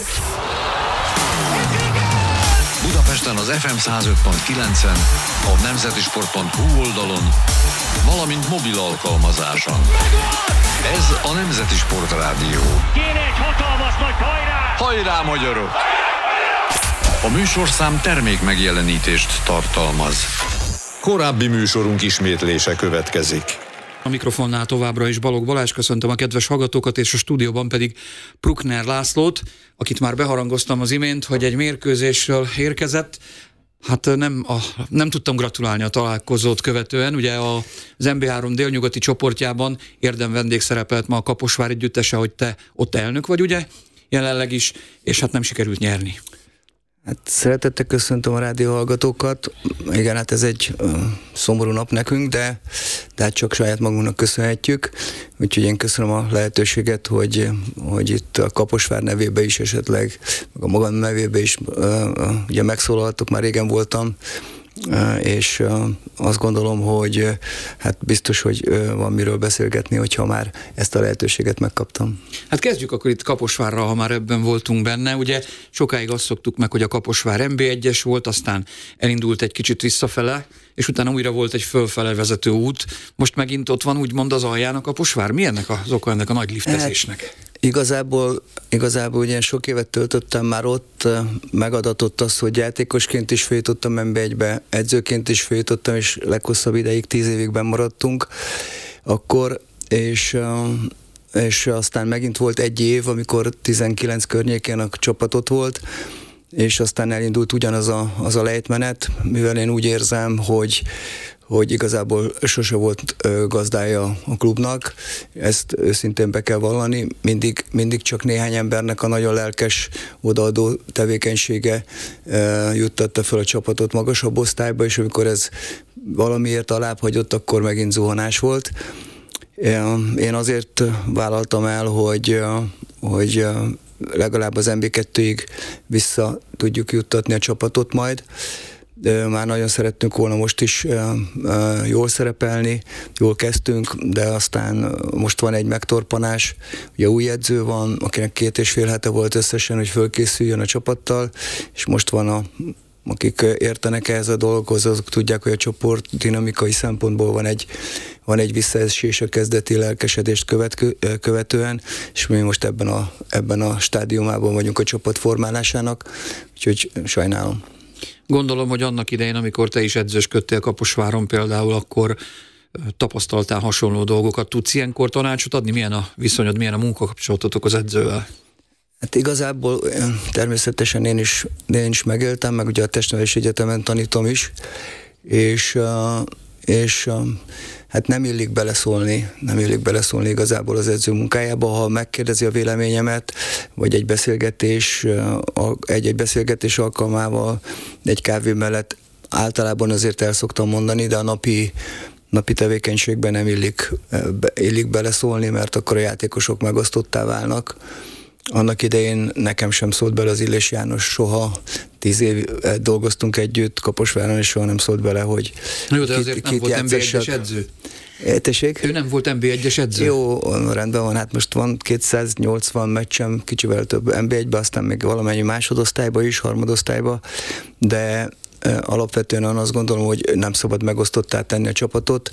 Budapesten az FM 105.9-en, a nemzetisport.hu oldalon, valamint mobil alkalmazáson. Ez a Nemzeti Sportrádió. Kéne egy hatalmas nagy hajrá! Hajrá, magyarok! A műsorszám termék megjelenítést tartalmaz. Korábbi műsorunk ismétlése következik. A mikrofonnál továbbra is Balogh Balázs, köszöntöm a kedves hallgatókat, és a stúdióban pedig Bruckner Lászlót, akit már beharangoztam az imént, hogy egy mérkőzésről érkezett. Hát nem tudtam gratulálni a találkozót követően. Ugye az MB3 délnyugati csoportjában érdem vendég szerepelt ma a Kaposvár együttese, hogy te ott elnök vagy, ugye? Jelenleg is, és hát nem sikerült nyerni. Hát szeretettel köszöntöm a rádióhallgatókat. Igen, hát ez egy szomorú nap nekünk, de hát csak saját magunknak köszönhetjük. Úgyhogy én köszönöm a lehetőséget, hogy itt a Kaposvár nevében is esetleg, meg a magam nevében is ugye megszólaltok, már régen voltam, és azt gondolom, hogy hát biztos, hogy van miről beszélgetni, hogyha már ezt a lehetőséget megkaptam. Hát kezdjük akkor itt Kaposvárral, ha már ebben voltunk benne. Ugye sokáig azt szoktuk meg, hogy a Kaposvár MB1-es volt, aztán elindult egy kicsit visszafele, és utána újra volt egy fölfele vezető út. Most megint ott van úgymond az alján a Kaposvár. Mi ennek az oka, ennek a nagy liftezésnek? Igazából ugye sok évet töltöttem már ott, megadatott az, hogy játékosként is feljutottam NB1-be, edzőként is feljutottam, és leghosszabb ideig 10 évig benn maradtunk akkor, és aztán megint volt egy év, amikor 19 környékén a csapat ott volt, és aztán elindult ugyanaz az a lejtmenet, mivel én úgy érzem, hogy igazából sose volt gazdája a klubnak, ezt őszintén be kell vallani, mindig csak néhány embernek a nagyon lelkes odaadó tevékenysége juttatta fel a csapatot magasabb osztályba, és amikor ez valamiért alább hagyott, akkor megint zuhanás volt. Én azért vállaltam el, hogy legalább az MB2-ig vissza tudjuk juttatni a csapatot majd. Már nagyon szerettünk volna most is jól szerepelni, jól kezdtünk, de aztán most van egy megtorpanás, ugye új edző van, akinek 2,5 hete volt összesen, hogy fölkészüljön a csapattal, és most van akik értenek ehhez a dolgokhoz, azok tudják, hogy a csoport dinamikai szempontból van egy visszaesés a kezdeti lelkesedést követően, és mi most ebben a stádiumában vagyunk a csapat formálásának, úgyhogy sajnálom. Gondolom, hogy annak idején, amikor te is edzősködtél Kaposváron például, akkor tapasztaltál hasonló dolgokat. Tudsz ilyenkor tanácsot adni? Milyen a viszonyod, milyen a munkakapcsolatotok az edzővel? Hát igazából természetesen én is megéltem, meg ugye a Testnevelési Egyetemen tanítom is, és hát nem illik beleszólni igazából az edző munkájába. Ha megkérdezi a véleményemet, vagy egy beszélgetés alkalmával, egy kávé mellett általában azért el szoktam mondani, de a napi tevékenységben nem illik beleszólni, mert akkor a játékosok megosztottá válnak. Annak idején nekem sem szólt bele az Illés János soha, 10 év dolgoztunk együtt Kaposváron, és soha nem szólt bele, hogy jó, de azért nem volt NB1-es edző. Tessék? Ő nem volt NB1-es edző. Jó, rendben van, hát most van 280 meccsem, kicsivel több NB1-be, aztán még valamennyi másodosztályba is, harmadosztályba, de alapvetően azt gondolom, hogy nem szabad megosztottá tenni a csapatot.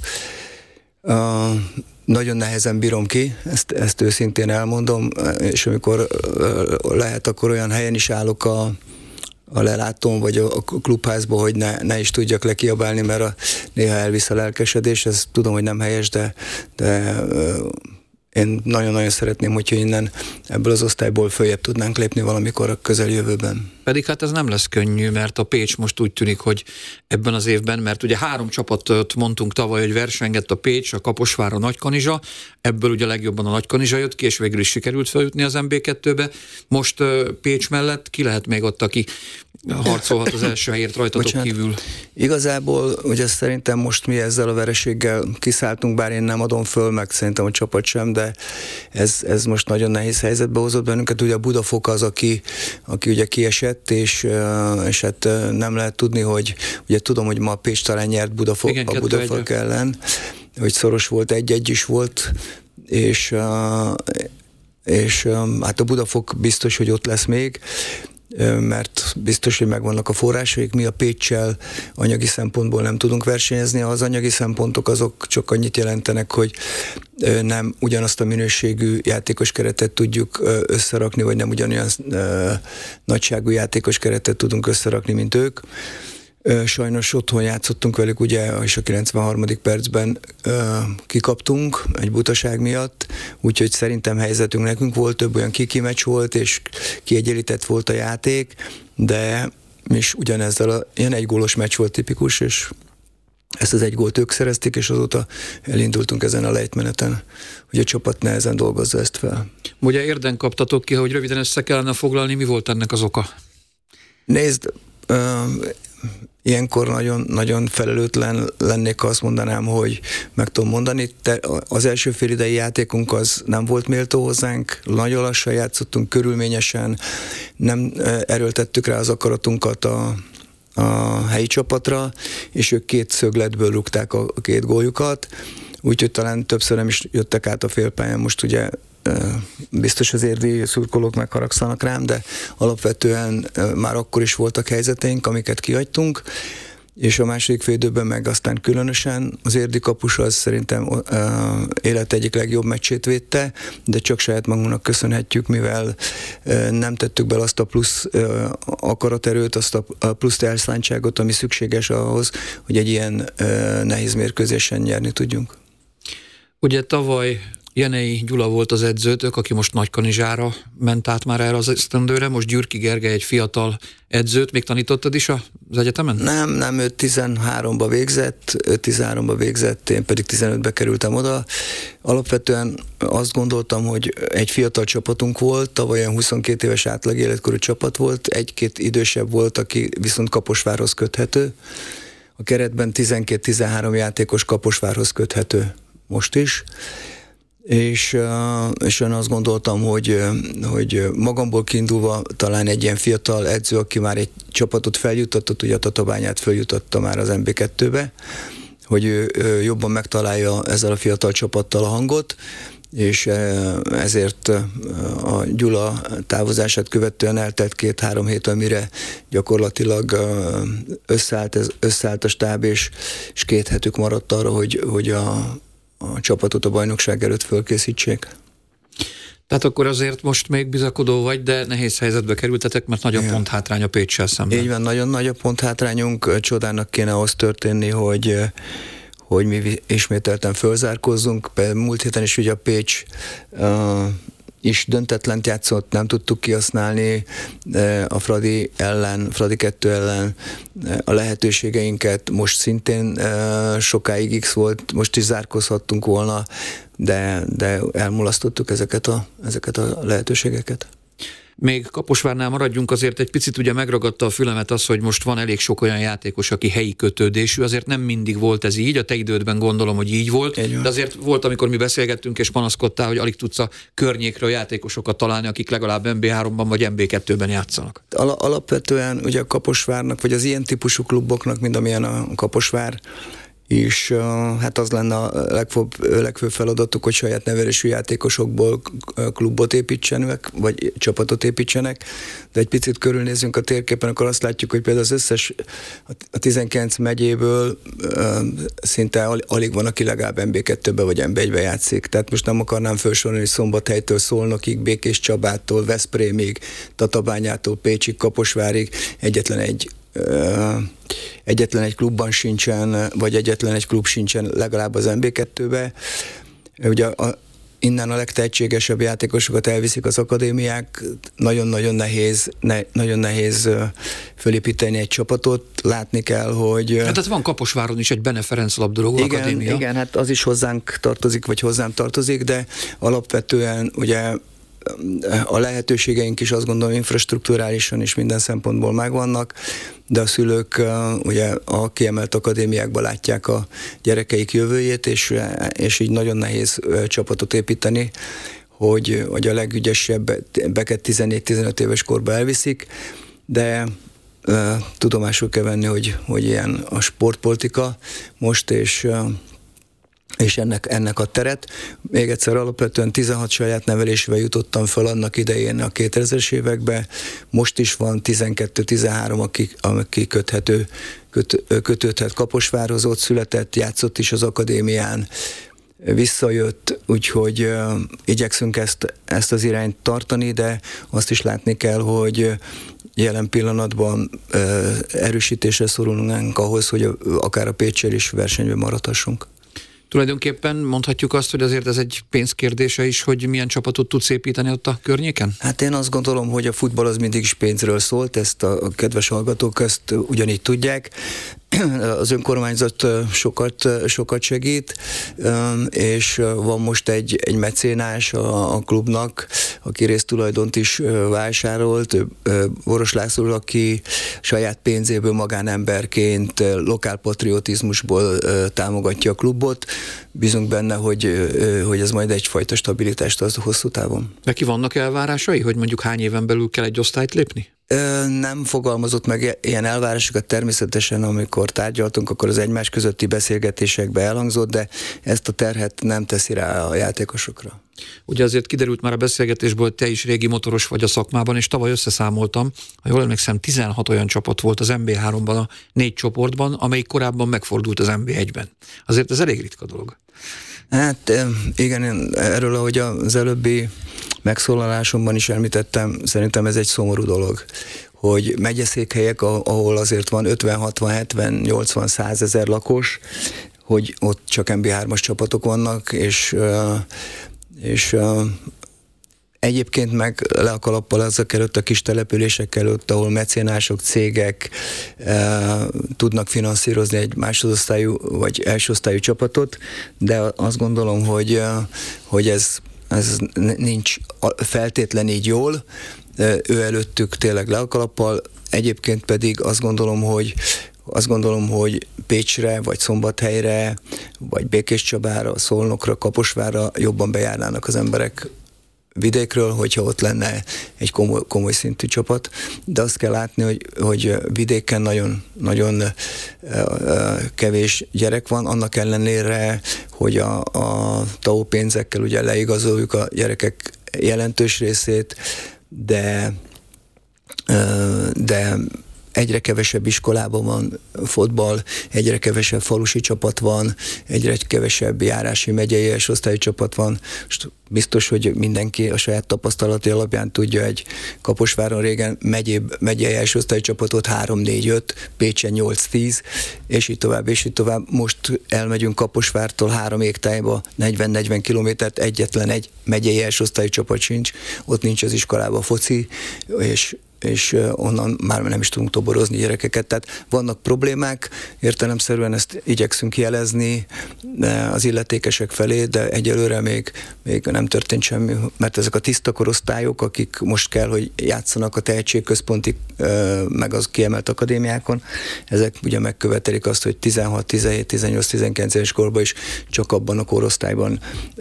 Nagyon nehezen bírom ki, ezt őszintén elmondom, és amikor lehet, akkor olyan helyen is állok a lelátón, vagy a klubházba, hogy ne is tudjak lekiabálni, mert néha elvisz a lelkesedés, ez tudom, hogy nem helyes, de én nagyon-nagyon szeretném, hogyha innen ebből az osztályból följebb tudnánk lépni valamikor a közeljövőben. Pedig hát ez nem lesz könnyű, mert a Pécs most úgy tűnik, hogy ebben az évben, mert ugye 3 csapatot mondtunk tavaly, hogy versengett a Pécs, a Kaposvár, a Nagykanizsa, ebből ugye legjobban a Nagykanizsa jött ki, és végül is sikerült feljutni az MB2-be. Most Pécs mellett ki lehet még ott, aki harcolhat az első helyért rajtatok kívül? Igazából ugye szerintem most mi ezzel a vereséggel kiszálltunk, bár én nem adom föl, meg szerintem a csapat sem, de ez most nagyon nehéz helyzetbe hozott bennünket. Ugye a Budafok az, aki ugye kiesett, és hát nem lehet tudni, hogy ugye tudom, hogy ma Pécs talán nyert a Budafok ellen, hogy szoros volt, 1-1 is volt, és és hát a Budafok biztos, hogy ott lesz még, mert biztos, hogy megvannak a forrásaik. Mi a Péccsel anyagi szempontból nem tudunk versenyezni. Az anyagi szempontok azok csak annyit jelentenek, hogy nem ugyanazt a minőségű játékos keretet tudjuk összerakni, vagy nem ugyanolyan nagyságú játékos keretet tudunk összerakni, mint ők. Sajnos otthon játszottunk velük, ugye, és a 93. percben kikaptunk egy butaság miatt, úgyhogy szerintem helyzetünk nekünk volt, több olyan kiki meccs volt, és kiegyenlített volt a játék, de is ugyanezzel ilyen egy gólos meccs volt tipikus, és ezt az egy gólt ők szerezték, és azóta elindultunk ezen a lejtmeneten, hogy a csapat nehezen dolgozza ezt fel. Ugye érden kaptatok ki, hogy röviden össze kellene foglalni, mi volt ennek az oka? Nézd, ilyenkor nagyon, nagyon felelőtlen lennék, ha azt mondanám, hogy meg tudom mondani. Az első félidei játékunk az nem volt méltó hozzánk, nagyon lassan játszottunk, körülményesen, nem erőltettük rá az akaratunkat a helyi csapatra, és ők 2 szögletből rúgták a 2 góljukat, úgyhogy talán többször nem is jöttek át a félpályán. Most ugye biztos az érdi szurkolók megharagszanak rám, de alapvetően már akkor is voltak helyzeteink, amiket kihagytunk, és a második félidőben meg aztán különösen az érdi kapus az szerintem élet egyik legjobb meccsét védte, de csak saját magunknak köszönhetjük, mivel nem tettük bele azt a plusz akaraterőt, azt a plusz elszántságot, ami szükséges ahhoz, hogy egy ilyen nehéz mérkőzésen nyerni tudjunk. Ugye tavaly Jenei Gyula volt az edzőtök, aki most Nagykanizsára ment át már erre az esztendőre, most Gyürki Gergely egy fiatal edzőt, még tanítottad is az egyetemen? Nem, ő 13-ba végzett, én pedig 15-be kerültem oda. Alapvetően azt gondoltam, hogy egy fiatal csapatunk volt, tavaly olyan 22 éves átlag életkorú csapat volt, 1-2 idősebb volt, aki viszont Kaposvárhoz köthető. A keretben 12-13 játékos Kaposvárhoz köthető most is. És én azt gondoltam, hogy magamból kiindulva talán egy ilyen fiatal edző, aki már egy csapatot feljutatott, ugye a Tatabányát feljutatta már az MB2-be, hogy ő jobban megtalálja ezzel a fiatal csapattal a hangot, és ezért a Gyula távozását követően eltelt 2-3 hét, amire gyakorlatilag összeállt a stáb, és 2 hetük maradt arra, hogy a csapatot a bajnokság előtt fölkészítsék. Tehát akkor azért most még bizakodó vagy, de nehéz helyzetbe kerültetek, mert nagy a ponthátrány a Péccsel szemben. Így van, nagyon nagy a ponthátrányunk, csodának kéne ahhoz történni, hogy mi ismételten fölzárkózzunk. Múlt héten is ugye a Pécs is döntetlent játszott, nem tudtuk kihasználni a Fradi 2 ellen a lehetőségeinket, most szintén sokáig X volt, most is zárkózhattunk volna, de elmulasztottuk ezeket a lehetőségeket. Még Kaposvárnál maradjunk, azért egy picit ugye megragadta a fülemet az, hogy most van elég sok olyan játékos, aki helyi kötődésű, azért nem mindig volt ez így, a te idődben gondolom, hogy így volt, de azért volt, amikor mi beszélgettünk és panaszkodtál, hogy alig tudsz a környékről játékosokat találni, akik legalább MB3-ban vagy MB2-ben játszanak. Alapvetően ugye a Kaposvárnak, vagy az ilyen típusú kluboknak, mint amilyen a Kaposvár, és hát az lenne a legfőbb feladatuk, hogy saját nevelésű játékosokból klubot építsenek, vagy csapatot építsenek, de egy picit körülnézünk a térképen, akkor azt látjuk, hogy például az összes, a 19 megyéből szinte alig van, aki legalább MB2-be vagy MB1-be játszik. Tehát most nem akarnám felsorolni, hogy Szombathelytől Szolnokig, Békés Csabától, Veszprémig, Tatabányától, Pécsig, Kaposvárig egyetlen egy klubban sincsen, vagy egyetlen egy klub sincsen legalább az MB2-be. Ugye innen a legtehetségesebb játékosokat elviszik az akadémiák, nagyon nehéz fölépíteni egy csapatot, látni kell, hogy... Hát van Kaposváron is egy Bene Ferenc labdarúgó akadémia. Igen, hát az is hozzánk tartozik, vagy hozzám tartozik, de alapvetően ugye a lehetőségeink is azt gondolom infrastrukturálisan is minden szempontból megvannak, de a szülők ugye a kiemelt akadémiákban látják a gyerekeik jövőjét, és így nagyon nehéz csapatot építeni, hogy a legügyesebbeket 14-15 éves korba elviszik, de tudomásul kell venni, hogy ilyen a sportpolitika most, és és ennek a teret. Még egyszer alapvetően 16 saját nevelésével jutottam fel annak idején a 2000-es években. Most is van 12-13, aki kötődhet Kaposvárhoz, ott született, játszott is az akadémián, visszajött, úgyhogy igyekszünk ezt az irányt tartani, de azt is látni kell, hogy jelen pillanatban erősítésre szorulnánk ahhoz, hogy akár a Péccsel is versenyben maradhassunk. Tulajdonképpen mondhatjuk azt, hogy azért ez egy pénzkérdése is, hogy milyen csapatot tudsz építeni ott a környéken? Hát én azt gondolom, hogy a futball az mindig is pénzről szólt, ezt a kedves hallgatók ezt ugyanígy tudják. Az önkormányzat sokat segít, és van most egy mecénás a klubnak, aki résztulajdont is vásárolt, Boros László, aki saját pénzéből magánemberként lokálpatriotizmusból támogatja a klubot. Bízunk benne, hogy ez majd egyfajta stabilitást az hosszú távon. Neki vannak elvárásai, hogy mondjuk hány éven belül kell egy osztályt lépni? Nem fogalmazott meg ilyen elvárásokat, természetesen, amikor tárgyaltunk, akkor az egymás közötti beszélgetésekbe elhangzott, de ezt a terhet nem teszi rá a játékosokra. Ugye azért kiderült már a beszélgetésből, hogy te is régi motoros vagy a szakmában, és tavaly összeszámoltam, ha jól emlékszem, 16 olyan csapat volt az NB3-ban, a 4 csoportban, amelyik korábban megfordult az NB1-ben. Azért ez elég ritka dolog. Hát igen, erről, ahogy az előbbi megszólalásomban is említettem, szerintem ez egy szomorú dolog, hogy megyeszékhelyek, ahol azért van 50, 60, 70, 80, 100 ezer lakos, hogy ott csak NB3-as csapatok vannak, és egyébként meg le a kalappal ezek előtt, a kis települések előtt, ahol mecénások, cégek tudnak finanszírozni egy másodosztályú vagy elsőosztályú csapatot, de azt gondolom, hogy ez nincs feltétlen így jól, ő előttük tényleg le a kalappal, egyébként pedig azt gondolom, hogy Pécsre, vagy Szombathelyre, vagy Békéscsabára, Szolnokra, Kaposvárra jobban bejárnának az emberek vidékről, hogyha ott lenne egy komoly szintű csapat, de azt kell látni, hogy vidéken nagyon kevés gyerek van, annak ellenére, hogy a TAO pénzekkel ugye leigazoljuk a gyerekek jelentős részét, de egyre kevesebb iskolában van fotball, egyre kevesebb falusi csapat van, egyre kevesebb járási megyei első-osztályú csapat van. Most biztos, hogy mindenki a saját tapasztalati alapján tudja, egy Kaposváron régen megyei első-osztályú csapatot 3-4-5, Pécsen 8-10, és így tovább, és így tovább. Most elmegyünk Kaposvártól 3 égtájba 40-40 kilométert, egyetlen egy megyei első-osztályú csapat sincs, ott nincs az iskolában foci, és onnan már nem is tudunk toborozni gyerekeket. Tehát vannak problémák, értelemszerűen ezt igyekszünk jelezni az illetékesek felé, de egyelőre még nem történt semmi, mert ezek a tiszta korosztályok, akik most kell, hogy játszanak a tehetségközponti, meg az kiemelt akadémiákon, ezek ugye megkövetelik azt, hogy 16, 17, 18, 19 éves korban is csak abban a korosztályban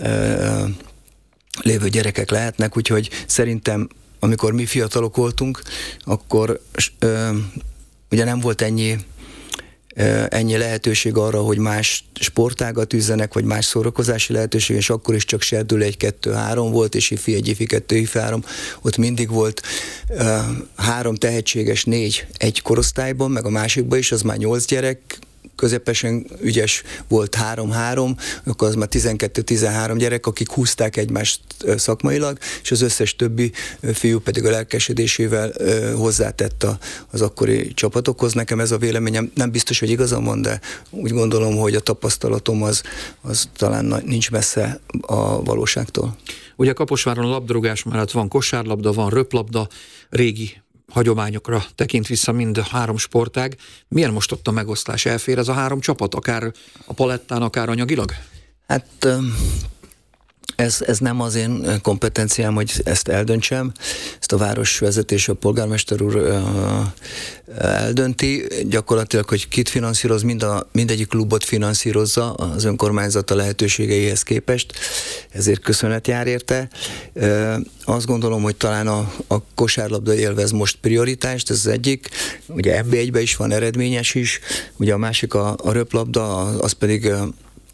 lévő gyerekek lehetnek, úgyhogy szerintem amikor mi fiatalok voltunk, akkor ugye nem volt ennyi lehetőség arra, hogy más sportágat üzzenek, vagy más szórakozási lehetőség, és akkor is csak serdül 1-2-3 volt, és ifi 1, ifi 2, ifi 3. Ott mindig volt 3 tehetséges, 4 egy korosztályban, meg a másikban is, az már 8 gyerek, közepesen ügyes volt 3-3, akkor az már 12-13 gyerek, akik húzták egymást szakmailag, és az összes többi fiú pedig a lelkesedésével hozzátett az akkori csapatokhoz. Nekem ez a véleményem, nem biztos, hogy igazam van, de úgy gondolom, hogy a tapasztalatom az talán nincs messze a valóságtól. Ugye Kaposváron a labdarúgás mellett van kosárlabda, van röplabda, régi hagyományokra tekint vissza mind a 3 sportág. Milyen most ott a megosztás? Elfér ez a 3 csapat, akár a palettán, akár anyagilag? Hát ez nem az én kompetenciám, hogy ezt eldöntsem. Ezt a városvezetés, a polgármester úr eldönti. Gyakorlatilag, hogy kit finanszíroz, mindegyik klubot finanszírozza az önkormányzata lehetőségeihez képest. Ezért köszönet jár érte. Azt gondolom, hogy talán a kosárlabda élvez most prioritást, ez az egyik. Ugye NB1-ben is van eredményes is. Ugye a másik a röplabda, az pedig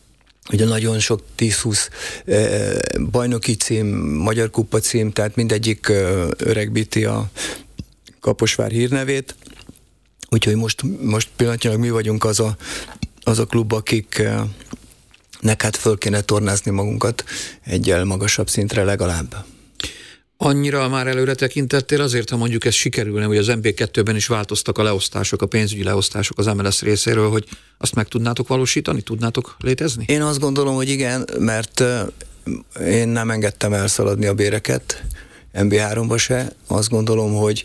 ugye nagyon sok 10-20 bajnoki cím, Magyar Kupa cím, tehát mindegyik öregbíti a Kaposvár hírnevét. Úgyhogy most pillanatnyilag mi vagyunk az a klub, akiknek hát föl kéne tornázni magunkat egyel magasabb szintre legalább. Annyira már előre tekintettél azért, ha mondjuk ez sikerülne, hogy az MB2-ben is változtak a leosztások, a pénzügyi leosztások az MLS részéről, hogy azt meg tudnátok valósítani, tudnátok létezni? Én azt gondolom, hogy igen, mert én nem engedtem elszaladni a béreket, MB3-ba se. Azt gondolom, hogy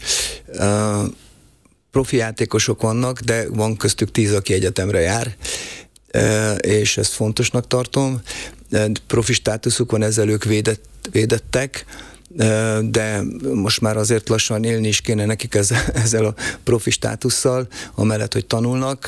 profi játékosok vannak, de van köztük 10, aki egyetemre jár, és ezt fontosnak tartom. Profi státuszuk van, ezzel ők védettek, de most már azért lassan élni is kéne nekik ezzel a profi státusszal, amellett, hogy tanulnak.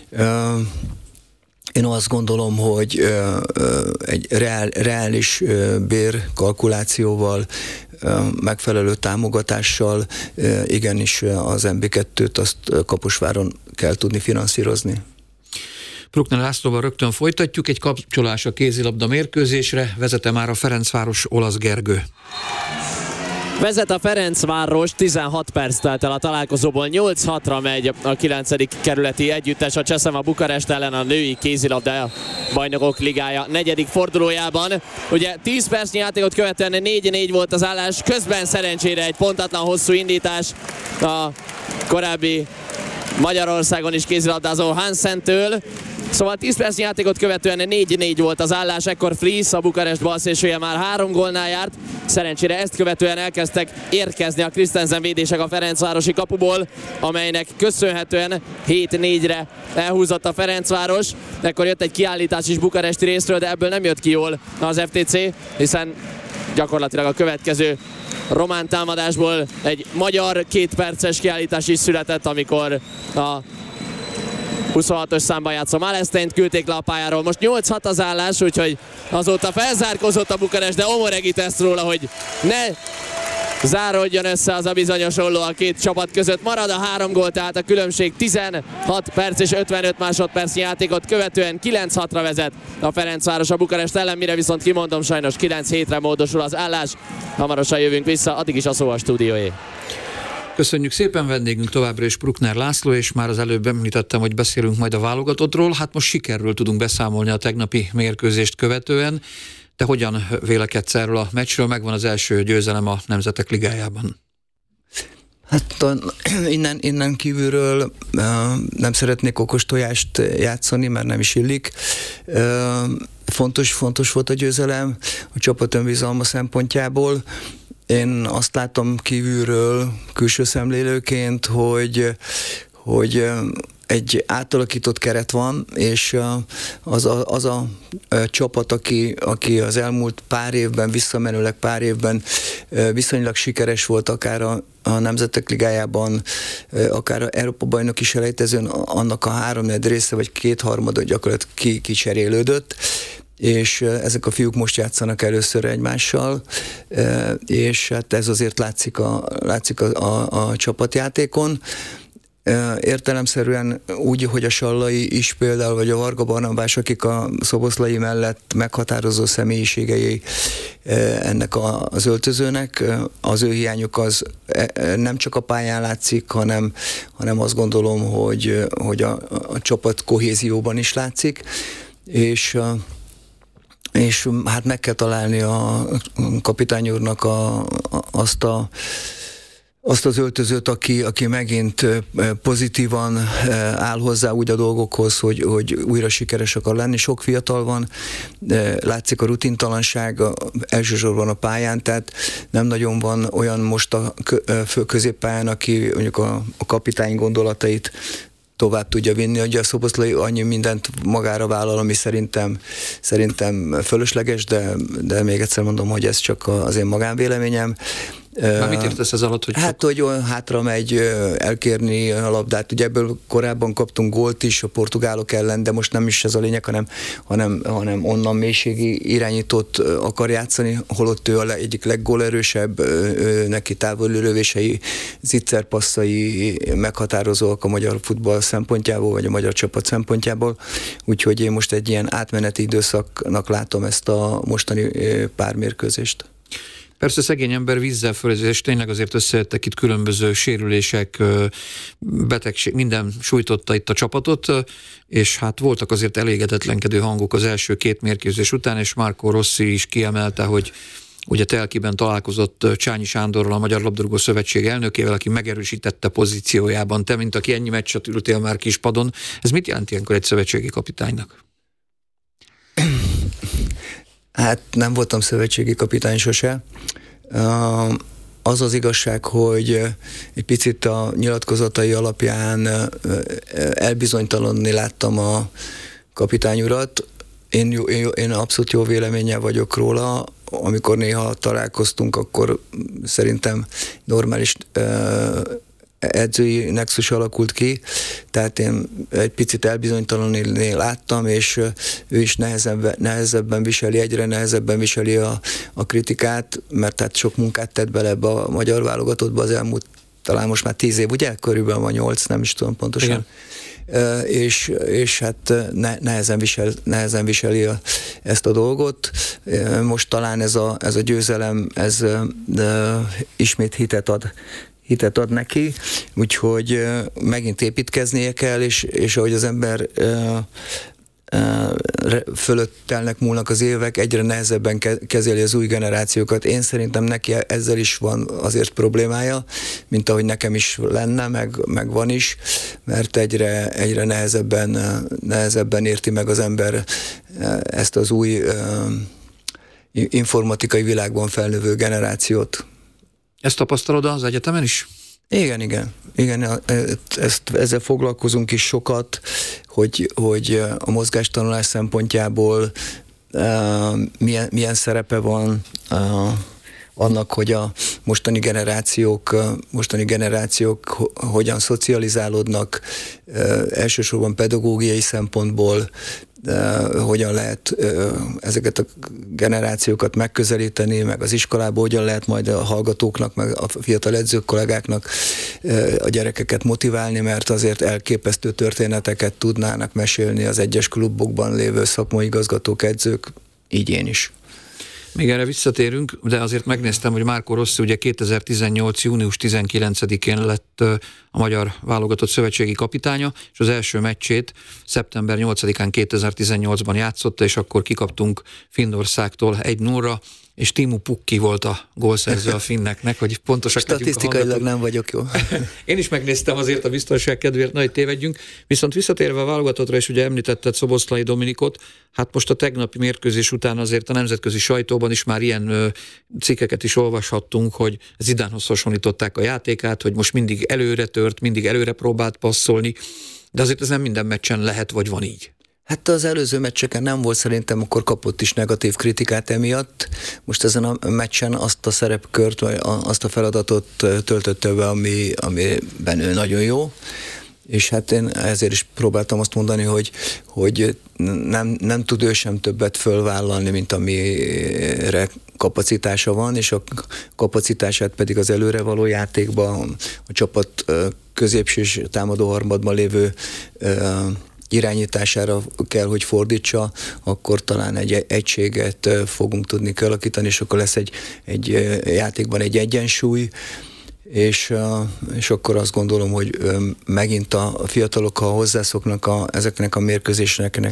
Én azt gondolom, hogy egy reális bérkalkulációval, megfelelő támogatással igenis az MB2-t azt Kaposváron kell tudni finanszírozni. Bruckner Lászlóval rögtön folytatjuk, egy kapcsolás a kézilabda mérkőzésre, vezete már a Ferencváros Olasz Gergő. Vezet a Ferencváros, 16 perc telt el a találkozóból, 8-6-ra megy a 9. kerületi együttes a Cseszema Bukarest ellen a női kézilabda bajnokok ligája 4. fordulójában. Ugye 10 percnyi játékot követően 4-4 volt az állás, közben szerencsére egy pontatlan hosszú indítás a korábbi Magyarországon is kézilabdázó Hansentől. Szóval 10 percnyi játékot követően 4-4 volt az állás, ekkor Fries, a Bukarest balszélsője már 3 gólnál járt. Szerencsére ezt követően elkezdtek érkezni a Christensen védések a ferencvárosi kapuból, amelynek köszönhetően 7-4-re elhúzott a Ferencváros. Ekkor jött egy kiállítás is bukaresti részről, de ebből nem jött ki jól az FTC, hiszen gyakorlatilag a következő román támadásból egy magyar 2 perces kiállítás is született, amikor a 26-os számban játszó Malesteint küldték le a pályáról. Most 8-6 az állás, úgyhogy azóta felzárkózott a Bukarest, de Omoregi tesz róla, hogy ne záródjon össze az a bizonyos olló a két csapat között. Marad a 3 gól, tehát a különbség 16 perc és 55 másodpercnyi játékot követően 9-6-ra vezet a Ferencváros a Bukarest ellen, mire viszont kimondom, sajnos 9-7-re módosul az állás. Hamarosan jövünk vissza, addig is a szó a stúdióé. Köszönjük szépen, vendégünk továbbra is Bruckner László, és már az előbb említettem, hogy beszélünk majd a válogatottról. Hát most sikerről tudunk beszámolni a tegnapi mérkőzést követően. Te hogyan vélekedsz erről a meccsről? Megvan az első győzelem a Nemzetek Ligájában. Hát innen kívülről nem szeretnék okos tojást játszani, mert nem is illik. Fontos volt a győzelem a csapat önbizalma szempontjából. Én azt látom kívülről, külső szemlélőként, hogy egy átalakított keret van, és az a csapat, aki az elmúlt pár évben, visszamenőleg pár évben viszonylag sikeres volt, akár a Nemzetek Ligájában, akár a Európa-bajnoki selejtezőn, annak a 3/4 része, vagy 2/3 gyakorlatilag kicserélődött, és ezek a fiúk most játszanak először egymással, és hát ez azért látszik a csapatjátékon. Értelemszerűen úgy, hogy a Sallai is például, vagy a Varga Barnabás, akik a Szoboszlai mellett meghatározó személyiségei ennek az öltözőnek, az ő hiányuk az nem csak a pályán látszik, hanem azt gondolom, hogy a csapat kohézióban is látszik, és hát meg kell találni a kapitány úrnak azt az öltözőt, aki megint pozitívan áll hozzá úgy a dolgokhoz, hogy újra sikeres akar lenni. Sok fiatal van, látszik a rutintalanság elsősorban a pályán, tehát nem nagyon van olyan most a középpályán, aki mondjuk a kapitány gondolatait tovább tudja vinni. Ugye a Szoboszlai annyi mindent magára vállal, ami szerintem fölösleges, de még egyszer mondom, hogy ez csak az én magánvéleményem. Már mit értesz ez alatt? Hát, hogy olyan hátra megy elkérni a labdát. Ugye ebből korábban kaptunk gólt is a portugálok ellen, de most nem is ez a lényeg, hanem onnan mélységi irányítót akar játszani, holott ő egyik leggólerősebb, neki távoli lövései, zicserpasszai meghatározóak a magyar futball szempontjából, vagy a magyar csapat szempontjából. Úgyhogy én most egy ilyen átmeneti időszaknak látom ezt a mostani pár mérkőzést. Persze szegény ember vízzel fölezi, és tényleg azért összejöttek itt különböző sérülések, betegség, minden sújtotta itt a csapatot, és hát voltak azért elégedetlenkedő hangok az első két mérkőzés után, és Marco Rossi is kiemelte, hogy ugye Telkiben találkozott Csányi Sándorral, a Magyar Labdarúgó Szövetség elnökével, aki megerősítette pozíciójában. Te, mint aki ennyi meccset ültél már kispadon, ez mit jelent ilyenkor egy szövetségi kapitánynak? Hát nem voltam szövetségi kapitány sose. Az az igazság, hogy egy picit a nyilatkozatai alapján elbizonytalanni láttam a kapitány urat. Én abszolút jó véleménnyel vagyok róla. Amikor néha találkoztunk, akkor szerintem normális edzői nexus alakult ki, tehát én egy picit elbizonytalanulni láttam, és ő is nehezebben viseli, egyre nehezebben viseli a kritikát, mert hát sok munkát tett bele ebbe a magyar válogatottba az elmúlt, talán most már 10 év, ugye? Körülbelül van 8, nem is tudom pontosan. Igen. És hát nehezen viseli ezt a dolgot. Most talán ez a győzelem, ez ismét hitet ad neki, úgyhogy megint építkeznie kell, és ahogy az ember fölött telnek múlnak az évek, egyre nehezebben kezeli az új generációkat. Én szerintem neki ezzel is van azért problémája, mint ahogy nekem is lenne, meg van is, mert egyre nehezebben érti meg az ember ezt az új informatikai világban felnövő generációt. Ezt tapasztalod az egyetemen is? Igen, ezzel foglalkozunk is sokat, hogy a mozgástanulás szempontjából milyen szerepe van annak, hogy a mostani generációk hogyan szocializálódnak, elsősorban pedagógiai szempontból, hogyan lehet ezeket a generációkat megközelíteni, meg az iskolából hogyan lehet majd a hallgatóknak, meg a fiatal edzők, kollégáknak a gyerekeket motiválni, mert azért elképesztő történeteket tudnának mesélni az egyes klubokban lévő szakmai igazgatók, edzők, így én is. Még erre visszatérünk, de azért megnéztem, hogy Marco Rossi ugye 2018. június 19-én lett a magyar válogatott szövetségi kapitánya, és az első meccsét szeptember 8-án 2018-ban játszotta, és akkor kikaptunk Finnországtól 1-0-ra, és Timu Pukki volt a gólszerző a finneknek, hogy pontosak statisztikailag nem vagyok jó. Én is megnéztem azért a biztonság kedvéért, nagy tévedjünk, viszont visszatérve a válogatottra, és ugye említetted Szoboszlai Dominikot, hát most a tegnapi mérkőzés után azért a nemzetközi sajtóban is már ilyen cikkeket is olvashattunk, hogy Zidánhoz hasonlították a játékát, hogy most mindig előre tört, mindig előre próbált passzolni, de azért ez nem minden meccsen lehet, vagy van így. Hát az előző meccseken nem volt, szerintem akkor kapott is negatív kritikát emiatt. Most ezen a meccsen azt a szerepkört, vagy azt a feladatot töltötte be, amiben ő nagyon jó. És hát én ezért is próbáltam azt mondani, hogy nem tud ő sem többet fölvállalni, mint amire kapacitása van, és a kapacitását pedig az előrevaló játékban, a csapat középső és támadó harmadban lévő irányítására kell, hogy fordítsa, akkor talán egy egységet fogunk tudni kialakítani, és akkor lesz egy játékban egy egyensúly, és akkor azt gondolom, hogy megint a fiatalok, ha hozzászoknak ezeknek a mérkőzéseknek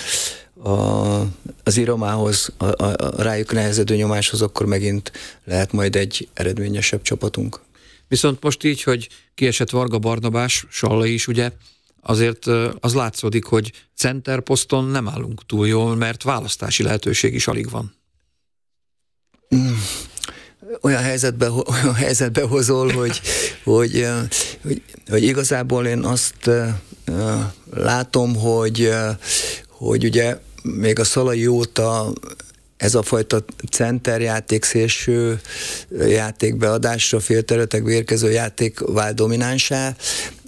az iromához, a rájuk nehezedő nyomáshoz, akkor megint lehet majd egy eredményesebb csapatunk. Viszont most így, hogy kiesett Varga Barnabás, Sallai is ugye, azért az látszódik, hogy center poszton nem állunk túl jól, mert választási lehetőség is alig van. Olyan helyzetbe hozol, hogy igazából én azt látom, hogy ugye még a Szalai óta ez a fajta centerjáték, szélső játékbeadásra, félterületekbe érkező játék vált dominánsá.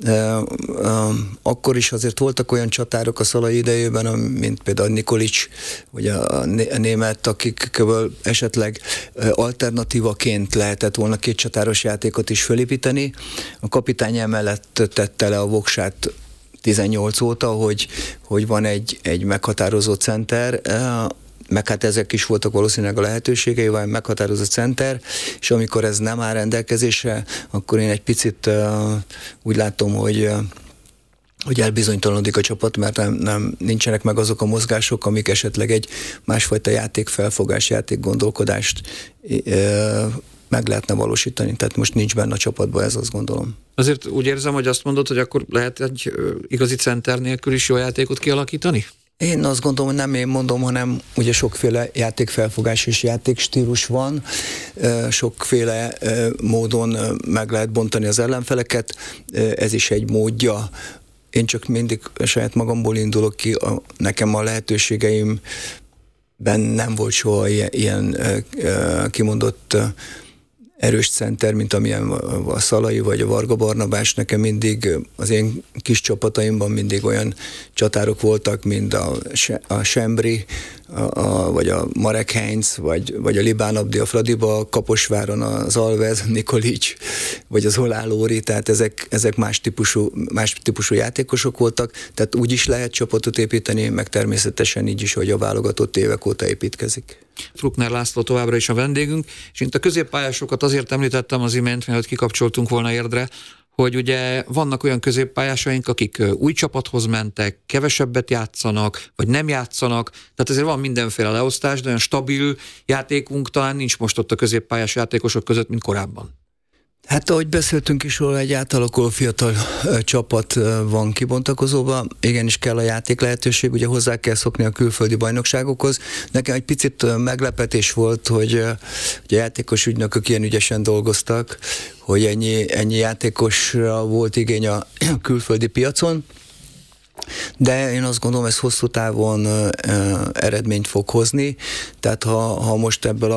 Akkor is azért voltak olyan csatárok a Szalai idejében, mint például Nikolic, vagy a német, akikből esetleg alternatívaként lehetett volna két csatáros játékot is felépíteni. A kapitány emellett tette le a voksát 18 óta, hogy van egy meghatározó center, meg hát ezek is voltak valószínűleg a lehetőségei, vagy meghatározó center, és amikor ez nem áll rendelkezésre, akkor én egy picit úgy látom, hogy elbizonytalanodik a csapat, mert nincsenek meg azok a mozgások, amik esetleg egy másfajta játékfelfogás, játékgondolkodást meg lehetne valósítani. Tehát most nincs benne a csapatban, ez azt gondolom. Azért úgy érzem, hogy azt mondod, hogy akkor lehet egy igazi center nélkül is jó játékot kialakítani? Én azt gondolom, hogy nem én mondom, hanem ugye sokféle játékfelfogás és játékstílus van, sokféle módon meg lehet bontani az ellenfeleket, ez is egy módja. Én csak mindig saját magamból indulok ki, nekem a lehetőségeimben nem volt soha ilyen kimondott erős center, mint amilyen a Szalai vagy a Varga Barnabás. Nekem mindig az én kis csapataimban mindig olyan csatárok voltak, mint a Sembri, vagy a Marek Heinz, vagy a Libán Abdi a Fradiba, a Kaposváron az Alvez, Nikolic, vagy az Olá Lóri, tehát ezek más típusú játékosok voltak, tehát úgy is lehet csapatot építeni, meg természetesen így is, hogy a válogatott évek óta építkezik. Bruckner László továbbra is a vendégünk, és itt a középpályásokat azért említettem az imént, mert kikapcsoltunk volna Érdre, hogy ugye vannak olyan középpályásaink, akik új csapathoz mentek, kevesebbet játszanak, vagy nem játszanak, tehát ezért van mindenféle leosztás, de olyan stabil játékunk talán nincs most ott a középpályás játékosok között, mint korábban. Hát ahogy beszéltünk is róla, egy átalakuló fiatal csapat van kibontakozóban, igenis kell a játék lehetőség, ugye hozzá kell szokni a külföldi bajnokságokhoz. Nekem egy picit meglepetés volt, hogy a játékos ügynökök ilyen ügyesen dolgoztak, hogy ennyi játékosra volt igény a külföldi piacon, de én azt gondolom, ez hosszú távon eredményt fog hozni, tehát ha most ebből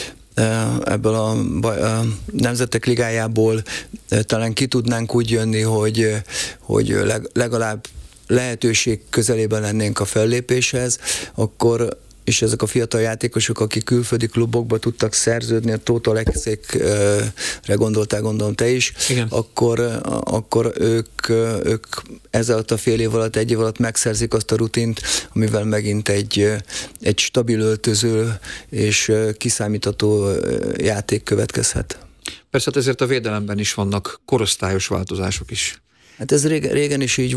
a Nemzetek Ligájából talán ki tudnánk úgy jönni, hogy legalább lehetőség közelében lennénk a fellépéshez, akkor és ezek a fiatal játékosok, akik külföldi klubokba tudtak szerződni, a Tóth Alexékre gondoltál, gondolom te is, akkor ők ezzel a fél év alatt, egy év alatt megszerzik azt a rutint, amivel megint egy stabil öltöző és kiszámítható játék következhet. Persze, hát ezért a védelemben is vannak korosztályos változások is. Hát ez régen is így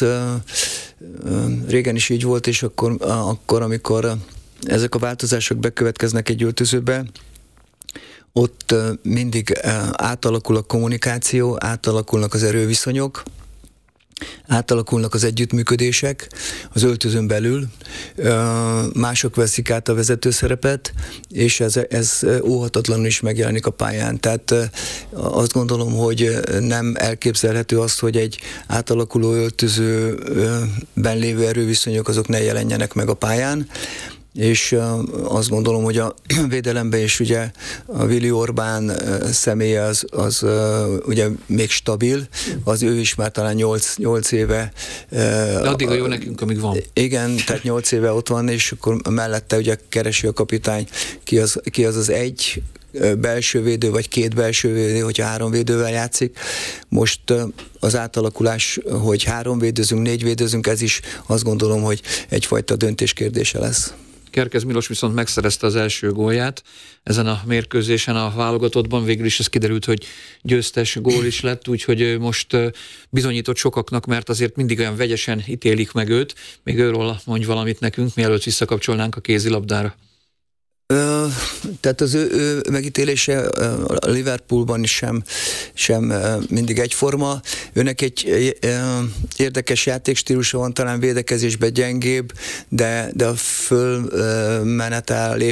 volt, és akkor amikor ezek a változások bekövetkeznek egy öltözőbe, ott mindig átalakul a kommunikáció, átalakulnak az erőviszonyok, átalakulnak az együttműködések az öltözőn belül, mások veszik át a vezetőszerepet, és ez óhatatlanul is megjelenik a pályán. Tehát azt gondolom, hogy nem elképzelhető azt, hogy egy átalakuló öltözőben lévő erőviszonyok azok ne jelenjenek meg a pályán, és azt gondolom, hogy a védelemben is ugye a Vili Orbán személye az ugye még stabil, az ő is már talán 8 éve. De addig a jó nekünk, amíg van. Igen, tehát 8 éve ott van, és akkor mellette ugye keresi a kapitány, ki az egy belső védő, vagy két belső védő, hogyha 3 védővel játszik. Most az átalakulás, hogy 3 védőzünk, 4 védőzünk, ez is azt gondolom, hogy egyfajta döntéskérdése lesz. Kerkez Milos viszont megszerezte az első gólját ezen a mérkőzésen a válogatottban, végül is ez kiderült, hogy győztes gól is lett, úgyhogy most bizonyított sokaknak, mert azért mindig olyan vegyesen ítélik meg őt. Még őről mondj valamit nekünk, mielőtt visszakapcsolnánk a kézilabdára. Tehát az ő megítélése a Liverpoolban is sem mindig egyforma. Őnek egy érdekes játékstílusa van, talán védekezésben gyengébb, de a fölmenetel